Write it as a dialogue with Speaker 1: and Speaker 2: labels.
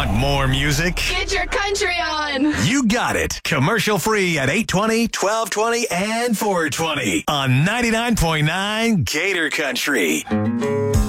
Speaker 1: Want more music?
Speaker 2: Get your country on.
Speaker 1: You got it. Commercial free at 820, 1220, and 420 on 99.9 Gator Country.